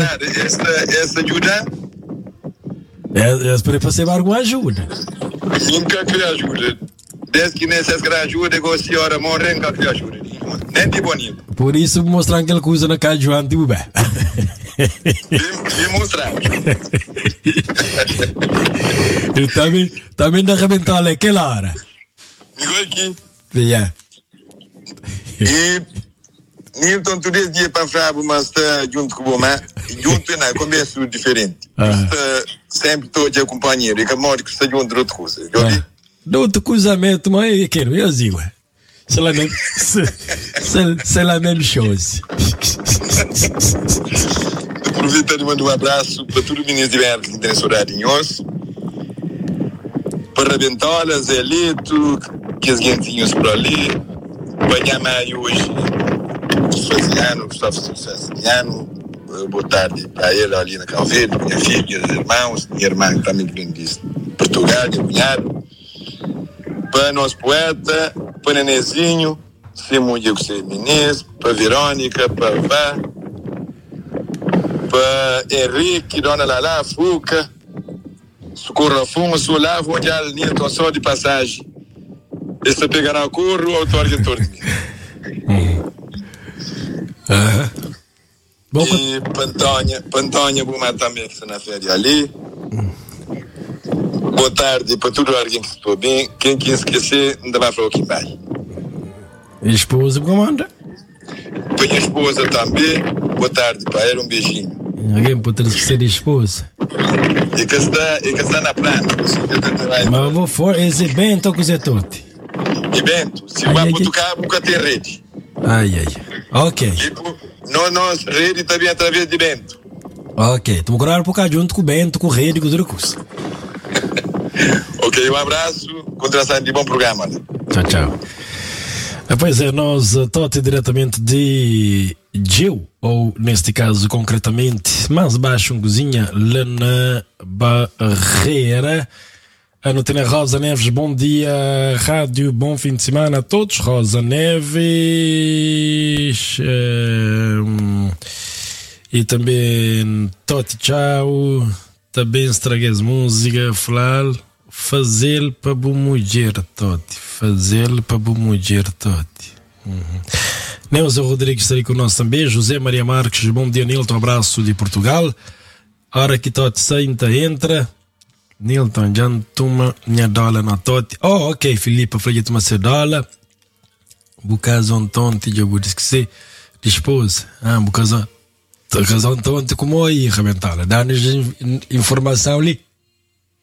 Ricardo, essa ajuda? Espero para ser alguma ajuda. Nunca queria ajuda. Desde que necessita ajuda, a senhora morre, nunca queria ajuda. Nem de bonito. Por isso, mostrar aquela coisa na casa de João de Bubé. Me mostrar. Eu também da arrebentar aquela hora. Igual aqui. Yeah. E Nilton, tu desde dia para frente, mas está junto com o Bomar, junto na começo diferente. Sempre estou de companheiro, e que a morte que está junto de outra coisa. De outro cruzamento, mas eu quero, eu digo. C'est la même chose. Aproveita de mandar um abraço para todo o ministro de Verbo que tem saudade em osso. Para Bentola, Zé Lito, que as gentinhos por ali. Banhar mais hoje. Faziano, Gustavo Faziano. Boa tarde para ele ali na Calveira, minha filha, meus irmãos, minha irmã também vem de Portugal, meu cunhado. Para nosso poeta, para Nenezinho, Simunho que é ministro, para Verônica, para Vá, para Henrique, Dona Lala, Fuca, Socorro Fumo, Solavo, onde há linha só de passagem. Esse pegará o curro, o autor de torno. E Pantonha, Buma também que está na férias ali. Boa tarde para todo alguém que estou bem. Quem quer esquecer, ainda vai falar o que vai. Esposa, comanda? Para minha esposa também. Boa tarde para ela, um beijinho. Alguém pode esquecer de esposa? E que está na planta. Mas vou fora, esse Bento com o Zé Totti. E Bento, se vai para o cabo, nunca tem rede. Ai. Ok. Nós, rede também através de Bento. Ok, estamos correndo por cá junto com o Bento, com o rede, com o Duracus. Ok, um abraço, continuação de bom programa. Tchau. Pois é, nós Totti diretamente de Geu, ou neste caso concretamente, mais baixo em cozinha, lá na Barreira. A Notina Rosa Neves, bom dia, rádio, bom fim de semana a todos. Rosa Neves, e também Totti, tchau. Também estraguei música, falar, fazer para boa mulher, Totti. Fazer para boa mulher, Totti. Neuza Rodrigues está aí conosco também. José Maria Marques, bom dia, Nilton, abraço de Portugal. Hora que Totti senta, entra. Nilton, já toma minha dólar na Totti. Oh, ok, Filipe, falei que toma seu dólar. Bucaso um tonto, já vou esquecer. De esposa. Bucaso um tonto, como aí, arrebentá-la. Dá-nos informação ali.